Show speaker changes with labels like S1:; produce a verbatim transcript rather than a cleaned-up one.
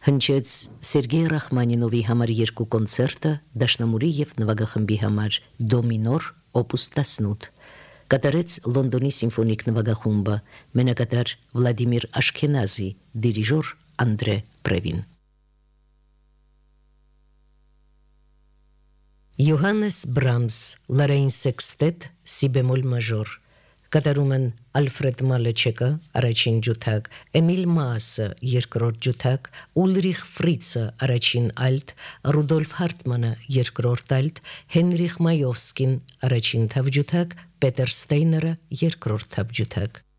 S1: Հնչեց Սերգեյ Ռախմանինովի համար երկու կոնցերտը դաշնամուրի և նվագախմբի համար դոմինոր օպուս տասնութ, կատարեց Լոնդոնի սիմֆոնիկ նվագախումբը, մենակատար Վլադիմիր Աշքենազի, դիրիժոր Անդրե Պրևին։ Յոհաննես Բրամս, Լարային սեքստետ, սի բեմոլ մաժոր, կատարում են Ալֆրեդ Մալեչեկը, առաջին ջութակ, Էմիլ Մասը, երկրորդ ջութակ, Ուլրիխ Ֆրիցը, առաջին ալտ, Ռուդոլֆ Հարտմանը, երկրորդ ալտ, Հենրիխ Մայովսկին, առաջին թավջութակ, Պետեր Ստեյները, երկրորդ թավջութակ։